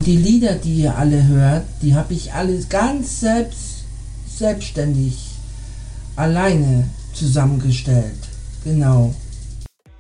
Die Lieder, die ihr alle hört, die habe ich alle ganz selbstständig alleine zusammengestellt. Genau.